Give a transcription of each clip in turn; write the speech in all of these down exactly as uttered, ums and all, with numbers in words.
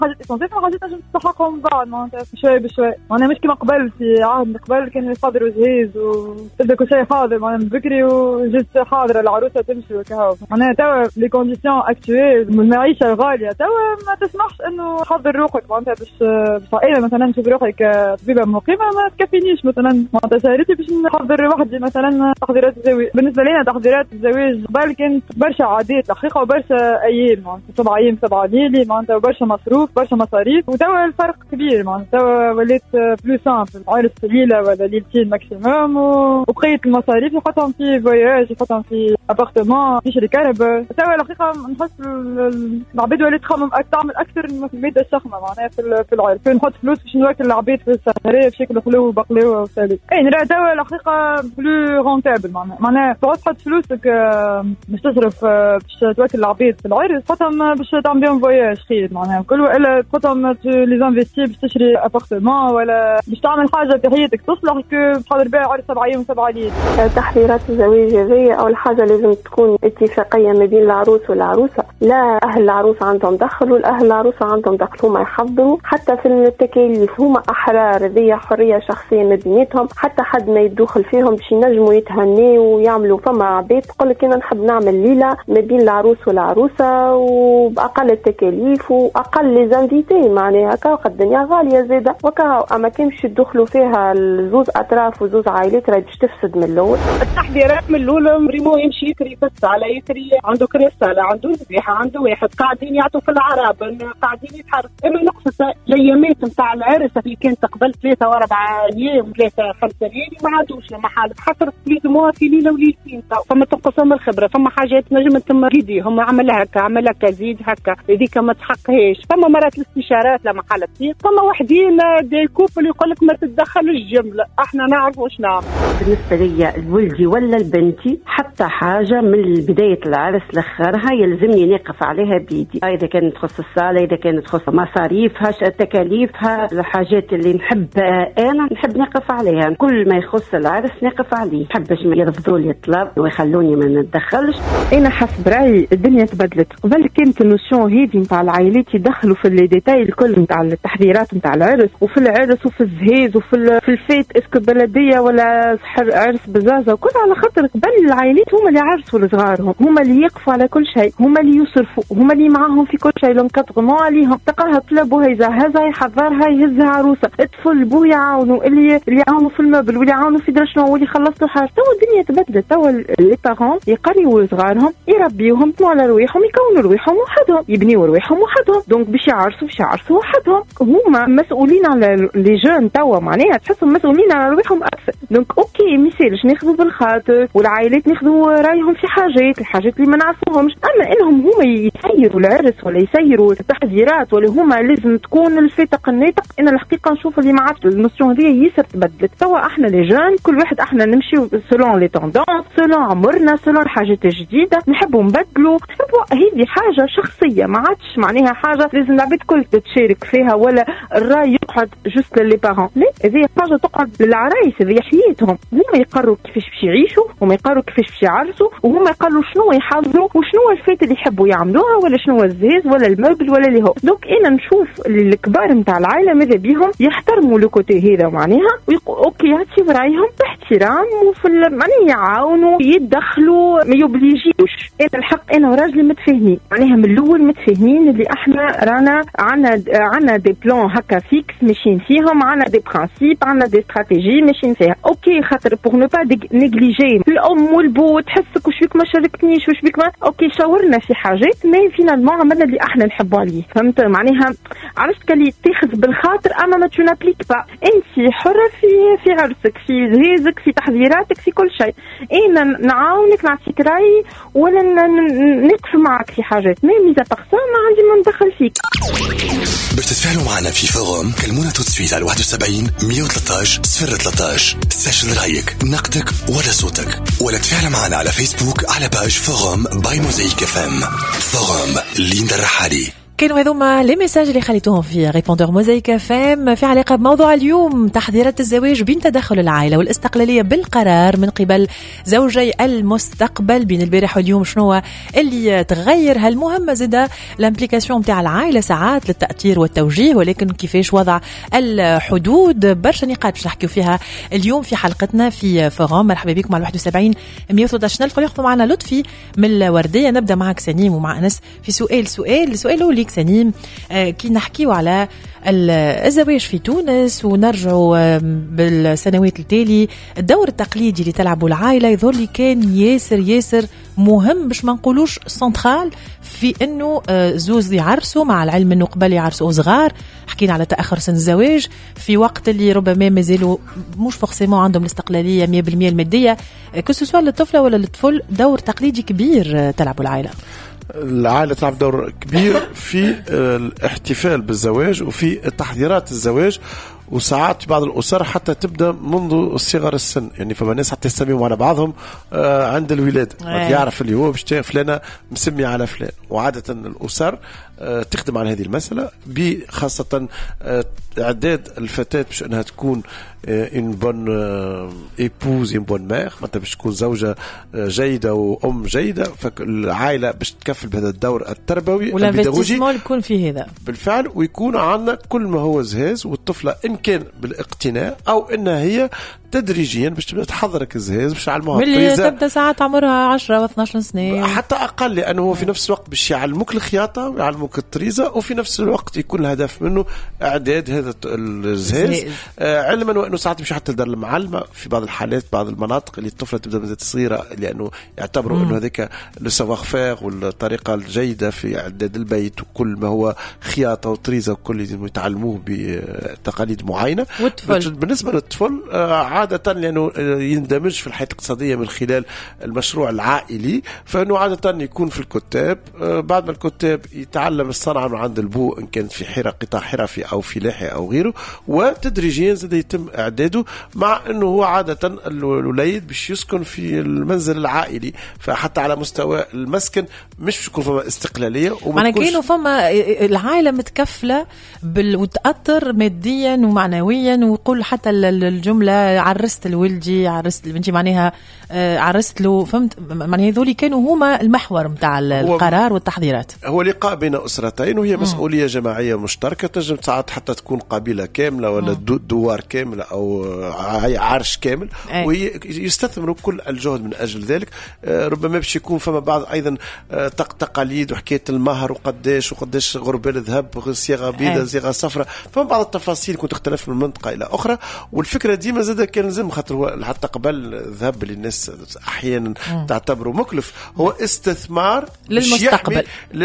حاجات إسانسيال وحاجات نجم تستحقهم بعد معناتها شوي بشوي. معناها مش كما قبل، في عهد قبل كان يحضر وجهاز وتبدا كل شيء حاضر معناها بكري وجت حاضرة العروسة تمشي وكهو. معناها توا لي كونديسيون اكتويل المعيشة الغالية توا ما تسمحش إنه حضر روحك معناتها باش باش عائلة مثلا نشوف روحي كطبيبة مقيمة ما تكفينيش مثلا معناتها شهرتي باش نحضر وحدي مثلا تحضيرات الزواج. بالنسبة لنا تحضيرات الزواج قبل كانت برشا عادات الحقيقة وبرشا أيام معناتها سبع أيام سبعة ليالي معناتها برشا مصروف برشا مصاريف. وتوا الفرق كبير معناتها توا وليت بلو سامبل عرس ليلة ولا ليلتين ماكسيموم وبقية المصاريف يحطهم في فواياج يحطهم في أبارتمان في شركة. توا الحقيقة نحس العباد ولات تخمم تعمل أكثر من المادة الشخمة معناها في في العرس فين نحط فلوس باش نواكل العباد في السهرية بشكل حلو وبقلاوة وسالي. أي نرى توا الحقيقة بلو رونتابل معناها معناها تقعد تحط فلوسك باش تصرف باش تواكل العباد في العرس تحطهم باش تعمل بهم فواياج خير معناها كل إلا تحطهم لي زانفيستي باش تشري أبارتمان ولا باش تعمل حاجة في حياتك تصلح تحضر بها عرس سبع أيام وسبع ليالي. تحضيرات الزواج هذه أول حاجة لازم تكون اتفاقية ما بين العروس والعروسة، لا أهل العروس عندهم دخل والأهل العروسة عندهم دخل، هما يحضروا حتى في التكاليف هما أحرار، هذه حرية شخصية ما بيناتهم حتى حد ما يدخل فيهم باش ينجموا يتهنيوا ويعملوا. فما عباد تقول لك أنا نحب نعمل ليلة ما بين العروس والعروسة وبأقل التكاليف وأقل لي زانفيتي معناها هكا وقت الدنيا غالية زادة وكا أما كان باش يدخلوا فيها الزوز أطراف وزوز عائلات راهي باش تفسد من الأول. التحضيرات من الأول ريمو يمشي يكري في الصالة يكري عنده كريستالة عنده ذبيحة عنده واحد قاعدين يعطوا في العرب قاعدين يتحرك. إما نقص الأيامات نتاع العرس اللي كانت قبل ثلاثة وأربعة أيام ثلاثة خمسة ليالي ما عادوش لما حالة حصر ثلاثة موا في ليلة وليلتين فما تنقصهم الخبرة. فما حاجات نجم تم جدي هم عمل هكا عمل هكا زيد هكا هذيك ما تحقهاش. فما مرات الاستشارات لما حالة تصير فما وحدين دي كوبل يقول لك ما تتدخل الجملة احنا نعرف واش نعمل. بالنسبة لي الولدي ولا البنتي حتى حاجة من بداية العرس لآخرها يلزمني نقف عليها بيدي، إذا كانت تخص الصالة إذا كانت تخص مصاريفها تكاليفها الحاجات اللي نحب أنا نحب نقف عليها. كل ما يخص العرس نقف عليه، نحبش يرفضوا لي الطلب ويخلوني ما نتدخلش. أنا حسب رأيي الدنيا تبدلت. قبل كانت النوسيون هذه نتاع العائلات يدخلوا في الديتاي الكل نتاع التحضيرات نتاع العرس وفي العرس وفي الزهاز وفي في الفيت اسكو بلدية ولا عرس بزازة وكل على خاطر قبل العائلات هما اللي عرسوا لصغارهم، هما اللي يقفوا على كل شيء، هما اللي يصرفوا، هما اللي معاهم في كل شيء. لونكاتغمون عليهم تلقاها طلبوا يجهزها يحضرها يهزها عروسه، الطفل بو يعاونوا اللي اللي يعاونوا في المبل واللي يعاونوا في درشنا واللي خلصوا حاجه. تو الدنيا تبدلت، تو لي بارون يقريوا صغارهم يربيوهم على رواحهم يكونوا رواحهم وحدهم يبنيوا رواحهم وحدهم. دونك باش يعرسوا باش يعرسوا وحدهم، هما مسؤولين على لي جون توا معناها تحسهم مسؤولين على رواحهم اكثر. دونك اوكي ميسالش ناخذوا بالخاطر والعائلات ناخذوا رايهم في حاجات الحاجات اللي ما نعرفوهمش، اما انهم هما يسيروا العرس ولا يسيروا التحضيرات ولا هما لازم تكون الفتق الناتق. انا الحقيقه نشوف اللي ما عادش النوسيون هذه ياسر تبدلت. توا احنا لي جون كل واحد احنا نمشيو سولون لي توندونس سولون عمرنا سولون الحاجات الجديده نحبوا نبدلوا نحبوا. هذه حاجه شخصيه ما عادش معناها حاجه لازم العباد كل تشارك فيها ولا الراي يقعد جوست للي بارون. لا هذه حاجه تقعد للعرايس هذه حياتهم، هما يقرروا كيفاش باش يعيشوا وما يقرروا كيفاش باش يعرسوا وهما يقرروا شنو يحضروا وشنو الفات اللي يحبوا يعملوها ولا شنو الزهاز ولا المبل ولا اللي هو. دونك انا نشوف الكبار نتاع العائله ماذا بيهم يحترموا لوكوتي هذا معناها ويقول اوكي هاتي برايهم باحترام وفي معناها يعاونوا يتدخلوا ما يوبليجيوش. انا الحق انا وراجلي متفاهمين معناها من الاول متفاهمين اللي احنا رانا عنا عنا دي بلان هكا فيكس ماشيين فيهم، عنا دي برانسيب عنا دي استراتيجي ماشيين فيها. اوكي خاطر بور نو با نيجليجي الام والبو تحسك وش بيك ما شاركتنيش وش بيك ما اوكي شاورنا في حاجات ما فينالمون عملنا اللي احنا نحبوا عليه. فهمت معناها عرفت كلي تاخذ بالخاطر اما ما تنابليك با. انت حره في في عرسك في جهازك في تحضيراتك في كل شيء. انا نعاونك نعطيك رايي ولا نقف معك في حاجات ما ميزا بارسون ما عندي ما ندخل فيك. باش تتفاعلوا معنا في فوروم كلمونا توتسويت على واحد وسبعين مية وثلاثة عشر صفر ثلاثة عشر. سجل رايك نقدك ولا صوتك ولا تفاعل معنا على فيسبوك على باج فوروم باي موزايك اف ام. فوروم ليندا الرحالي. كانوا هذوما لي ميساج اللي خليتوهم في ريبوندور موزايك فام في علاقة بموضوع اليوم، تحذيرات الزواج بين تدخل العائلة والاستقلالية بالقرار من قبل زوجي المستقبل. بين البارح واليوم شنو اللي تغير؟ هالمهمة زادة الامبليكاسيون متاع العائلة ساعات للتأثير والتوجيه، ولكن كيفاش وضع الحدود. برشا نقاط باش نحكيو فيها اليوم في حلقتنا في فوروم. مرحبا بكم على واحد وسبعين مية وثلاثة عشر. نلقوا ياخذوا معنا لطفي من الوردية. نبدأ معك سنيم ومع أنس في سؤال سؤال سؤال ليك سنيم. آه كي نحكيو على الزواج في تونس ونرجعوا بالسنوات التالي، الدور التقليدي اللي تلعبوا العائلة يظهر لي كان ياسر ياسر مهم، باش ما نقولوش سنترال، في انه زوز يعرسوا، مع العلم انه قبل يعرسوا صغار. حكينا على تاخر سن الزواج في وقت اللي ربما مازالوا مش فورسيمون عندهم الاستقلاليه مية بالمية الماديه، كسوا للطفله ولا للطفل. دور تقليدي كبير تلعبوا العائله. العائلة تلعب دور كبير في الاحتفال بالزواج وفي تحضيرات الزواج، وساعات بعض الأسر حتى تبدأ منذ صغر السن. يعني فما ناس حتى يسميهم على بعضهم عند الولادة، يعرف اللي هو باش فلانة مسمي على فلان. وعادة الأسر تخدم على هذه المسألة، بخاصة إعداد الفتاة باش أنها تكون إن بون إيبوز إن بون مير، مثلا باش تكون زوجة جيدة وأم جيدة. فالعائلة باش تكفل بهذا الدور التربوي البيداغوجي يكون في هذا بالفعل، ويكون عندنا كل ما هو جهاز. والطفلة إن كان بالاقتناء أو إنها هي تدريجيا باش تبدا تحضرك الجهاز باش يعلموها الطريزه، تبدا ساعات عمرها عشرة واثناش سنه حتى اقل، لانه هو في نفس الوقت باش يعلموك الخياطه ويعلموك الطريزه، وفي نفس الوقت يكون الهدف منه اعداد هذا الجهاز. آه علما وانه ساعات مش حتى الدار المعلمه في بعض الحالات، بعض المناطق اللي الطفله تبدا مازال صغيره، لانه يعتبروا انه هذاك لو سافوار فير والطريقه الجيده في اعداد البيت وكل ما هو خياطه وطريزه وكل اللي يتعلموه بتقاليد معينه. والطفل بالنسبه للطفل آه عادة لأنه يندمج في الحياة الاقتصادية من خلال المشروع العائلي، فإنه عادة يكون في الكتاب. بعد ما الكتاب يتعلم الصنعة من عند البو، إن كانت في حرة قطاع حرفي أو في لاحة أو غيره، وتدريجيا زاد يتم إعداده، مع إنه هو عادة الوليد باش يسكن في المنزل العائلي. فحتى على مستوى المسكن مش باش يكون فما استقلالية، معنى كأنه فما العائلة متكفلة بال... وتأثر ماديا ومعنويا. ويقول حتى الجملة عرست الولدي عرست البنتي، معناها عرست له، فهمت؟ معناها هذول كانوا هما المحور متاع القرار والتحضيرات. هو لقاء بين أسرتين، وهي مسؤولية جماعية مشتركة. تنجم ساعات حتى تكون قبيلة كاملة ولا دوار كاملة أو عرش كامل، ويستثمروا كل الجهد من أجل ذلك. ربما باش يكون فما بعض أيضا تقاليد وحكاية المهر وقداش وقداش غربال الذهب، صيغة بيضاء صيغة صفراء، فما بعض التفاصيل كنت تختلف من منطقة إلى أخرى. والفكرة ديما زاد كان لازم، خاطر هو حتى قبل الذهب اللي الناس احيانا تعتبره مكلف، هو استثمار للمستقبل،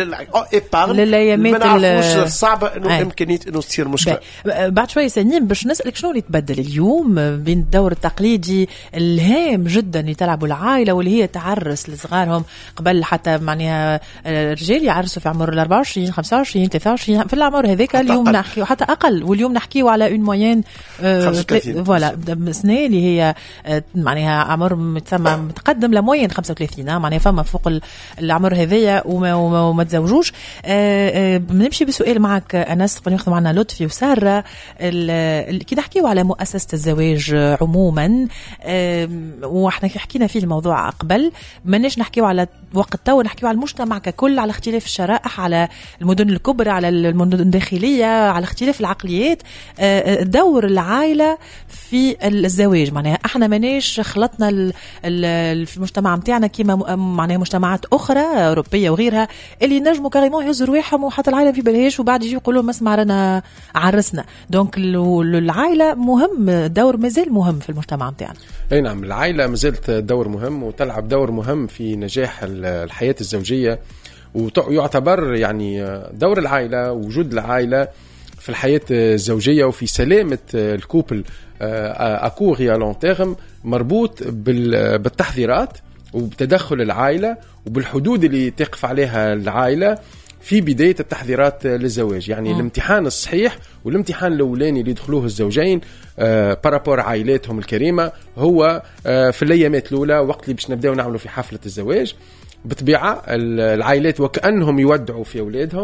للايامات الصعبه، انه امكانيه انه تصير مشكله. بعد شويه سنين باش نسالك شنو اللي تبدل اليوم بين الدور التقليدي الهام جدا اللي تلعبوا العائله، واللي هي تعرس لصغارهم. قبل حتى معناها الرجال يعرسوا في عمر أربعة وعشرين خمسة وعشرين ثلاثة وعشرين في العمر هذاك، اليوم نحكيو حتى اقل، واليوم نحكيو على اون موين فوالا سنه اللي هي معناها عمر متسمى متقدم لموين خمسة وثلاثين، معناها فما فوق العمر هذايا وما, وما, وما تزوجوش. بنمشي بسؤال معك أنس، قبل ناخذ معنا لطفي وسارة. كي نحكيو على مؤسسة الزواج عموما، واحنا حكينا فيه الموضوع قبل، ماناش نحكيو على وقت تو، نحكيو على المجتمع ككل، على اختلاف الشرائح، على المدن الكبرى، على المدن الداخلية، على اختلاف العقليات. دور العائلة في الزواج، معناها احنا ماناش خلطنا ال ال في المجتمع متاعنا كيما معناها مجتمعات اخرى اوروبيه وغيرها، اللي نجموا كاريمون يهزوا رواحهم وحتى العائله في بالهاش، وبعد يجي يقولوا ما اسمع رانا عرسنا. دونك العائله مهم، دور مازال مهم في المجتمع متاعنا. اي نعم، العائله مازالت دور مهم وتلعب دور مهم في نجاح الحياه الزوجيه، ويعتبر يعني دور العائله، وجود العائله في الحياة الزوجية وفي سلامة الكوبل أكوغي لون تيرم مربوط بالتحذيرات وبتدخل العائلة وبالحدود اللي تقف عليها العائلة في بداية التحذيرات للزواج. يعني م. الامتحان الصحيح والامتحان الأولاني اللي يدخلوه الزوجين بارابور عائلاتهم الكريمة هو في الأيامات الأولى، وقت اللي باش نبدأ نعمله في حفلة الزواج. بطبيعة العائلات وكأنهم يودعوا في أولادهم،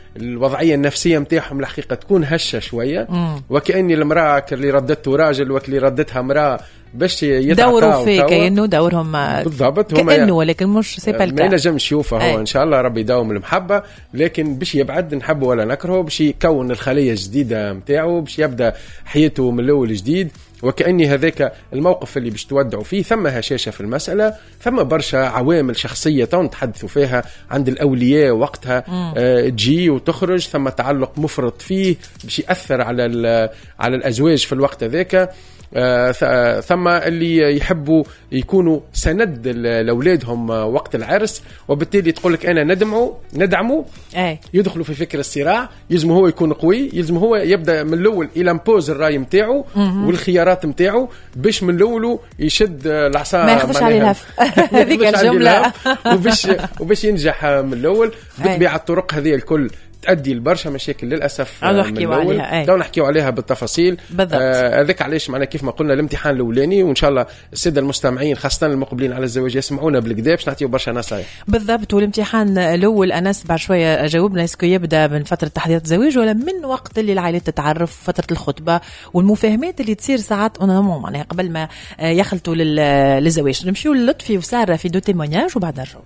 الوضعيه النفسيه نتاعهم الحقيقه تكون هشه شويه، وكأني المراه اللي ردته راجل واللي ردتها امراه باش يدوروا في كأنه دورهم بالضبط كأنه هما ولكن مش سي با ما نجمش يشوفه هو ان شاء الله ربي يداوم المحبه، لكن باش يبعد نحبه ولا نكرهه، باش يكون الخليه الجديده نتاعو، باش يبدا حياته من الاول جديد. وكأني هذاك الموقف اللي باش تودعوا فيه ثم هشاشة في المسألة، ثم برشا عوامل شخصية تحدثوا فيها عند الأولياء وقتها آه تجي وتخرج، ثم تعلق مفرط فيه باش يأثر على على الأزواج في الوقت ذاك. آه ثم اللي يحبوا يكونوا سند لأولادهم وقت العرس، وبالتالي تقول لك أنا ندمعه ندعمه أي. يدخلوا في فكر الصراع، يلزم هو يكون قوي، يلزم هو يبدأ من الأول إلى مبوز الرأي متاعه والخيارات متاعه باش من الأول يشد العصا ما ياخذش عليه الهف هذيك الجملة وباش وباش ينجح من الأول. بطبيعة الطرق هذه الكل تؤدي لبرشا مشاكل للأسف من الأول، لو نحكيو عليها بالتفاصيل هذاك. آه علاش معنا كيف ما قلنا الامتحان الأولاني، وإن شاء الله السادة المستمعين خاصة المقبلين على الزواج يسمعونا بالكدا باش نعطيو برشا نصايح. بالضبط. والامتحان الأول أنس بعد شوية جاوبنا اسكو يبدأ من فترة تحضير الزواج ولا من وقت اللي العائلات تتعرف، فترة الخطبة والمفاهمات اللي تصير ساعات أونامون معناها قبل ما يخلطوا للزواج. نمشيو للطفي وسارة في دو تيمونياج وبعد نرجعوا.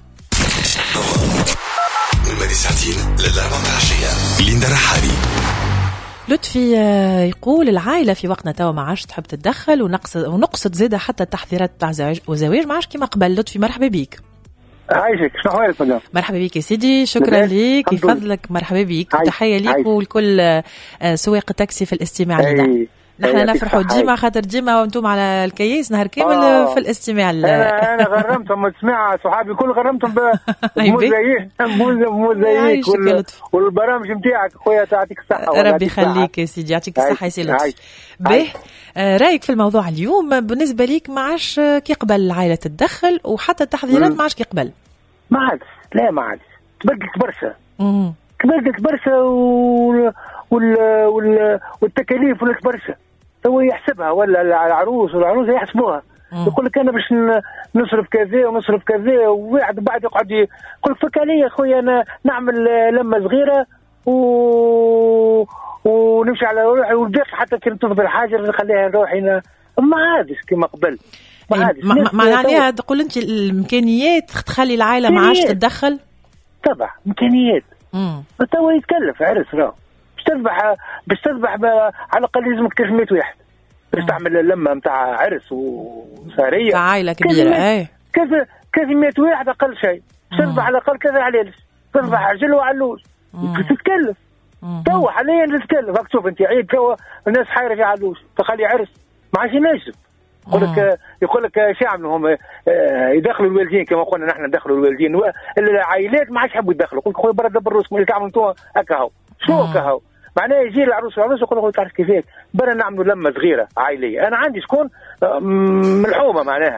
من ساعتين للأربعة العشية. ليندا رحالي. لطفي يقول العائلة في وقتنا توا ما عادش تحب تتدخل، ونقصد ونقصد زيادة حتى التحضيرات تاع زواج وزواج ما عادش كيما قبل. لطفي مرحبا بيك. عايشك، شنو أحوالك مدام؟ مرحبا بيك يا سيدي، شكرا ليك يفضلك، مرحبا بيك، تحية ليك ولكل سواق التاكسي في الاستماع لنا. نحن نفرحوا ديما خاطر ديما وانتم على الكيس نهار كامل آه. في الاستماع. انا انا غرمتهم تسمع صحابي الكل غرمتهم بمزايين مزايك والبرامج نتاعك خويا تعطيك الصحه. ربي يخليك يا سيدي، يعطيك الصحه يا سي لطفي. باهي رايك في الموضوع اليوم بالنسبه ليك؟ ما عادش كي قبل العائله تتدخل وحتى التحضيرات ما عادش كي قبل؟ ما عادش، لا ما عادش، تبدلت برشا تبدلت برشا وال وال وال والتكاليف ولا برشا. هو يحسبها ولا العروس والعروسه يحسبوها، يقول لك انا باش نصرف كذا ونصرف كذا، وواحد بعد يقعد يقول لك فك عليا خويا انا نعمل لمه صغيره و ونمشي على روحي والباقي حتى كي تفضل حاجه نخليها لروحي. ما عادش كما قبل، ما عادش. معناها تقول انت الامكانيات تخلي العائله ما عادش تتدخل؟ طبعا امكانيات. تو يتكلف عرس راه باش تذبح باش تذبح على الاقل لازمك تلتمية واحد باش تعمل لمه نتاع عرس وساريه عائله كبيره. اي كذا كذا مئة واحد اقل شيء باش تذبح على الاقل كذا علالش، تذبح عجل وعلوش تتكلف. تو حاليا تتكلف. راك تشوف انت عيد تو الناس حايره في علوش تخلي عرس ما عادش ينجم. يقول لك يقول لك شو يعملوا هم يدخلوا الوالدين كما قلنا نحن ندخلوا الوالدين، العائلات ما عادش يحبوا يدخلوا. يقول لك خويا برا دبر روسكم اللي تعملوا انتم هكا هو شو هكا هو. معناه يجي العروس والعروس يقول لك تعرف كيفاش برا نعملوا لمه صغيره عائليه. انا عندي شكون ملحومه معناها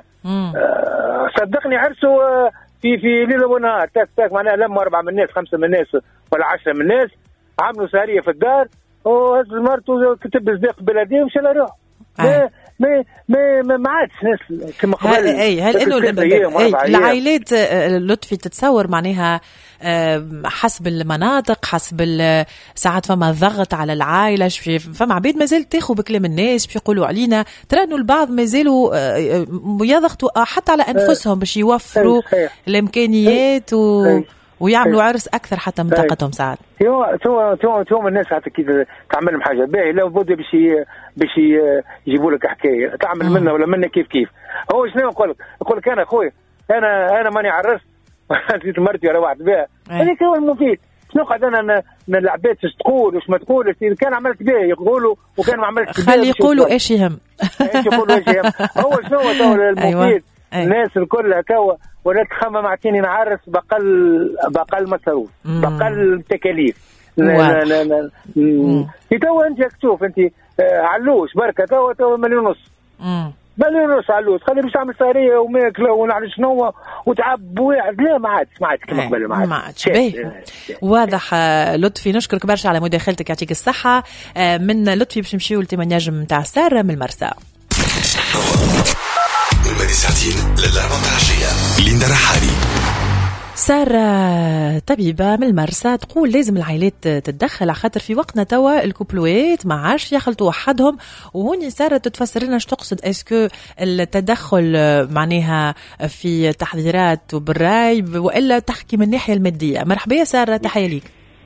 أه صدقني عرسوا في في ليله ونهار تاك تاك معناها لموا اربعه من الناس خمسه من الناس ولا عشره من الناس، عملوا سهريه في الدار وهز مرته كتب صديق بلديه ومشى لروح. ما ما ما ما عادش ناس كما قبل. اي هل انه العائلات لطفي تتصور معناها حسب المناطق حسب ساعات فما ضغط على العائله، فما عبيد مازال تاخذ بكلام الناس باش يقولوا علينا، ترى انه البعض مازالوا يضغطوا حتى على انفسهم باش يوفروا الامكانيات و ويعملوا عرس اكثر حتى من طاقتهم ساعات. تو تو تو تو الناس حتى كي تعمل لهم حاجه باهي لو بده باش باش يجيبوا لك حكايه تعمل منها ولا منها كيف كيف. هو شنو يقول لك؟ يقول لك انا خويا انا انا ماني عرست نسيت مرتي روحت بها. هذاك هو المفيد. شنو قاعد انا من العباد تقول وش ما تقولش، كان عملت بها يقولوا وكان ما عملتش بها خلي يقولوا ايش يهم. ايش يقولوا ايش يهم. هو شنو هو المفيد؟ أيوة. الناس الكل توا ولا تخمم اعطيني نعرس بقل بقل مصروف بقل تكاليف. لا لا لا تو انت تشوف انت علوش بركه تو تو مليون ونص مليون ونص علوش خلي باش تعمل سهريه وماكله ونعرف شنو وتعب واحد. لا ما عادش ما عادش كما قبل ما عادش. واضح لطفي، نشكرك برشا على مداخلتك يعطيك الصحه. من لطفي باش نمشيو للتمنياج نتاع ساره من المرسى. من ساعتين للأربعة العشية. ليندا رحالي. سارة طبيبة من المرسى تقول لازم العائلات تتدخل، على خاطر في وقتنا توا الكوبلوات ما عادش يخلطوا وحدهم. وهوني سارة تتفسر لنا ايش تقصد، اسكو التدخل معناها في تحذيرات وبالراي والا تحكي من الناحية المادية؟ مرحبا يا سارة، تحية ليك.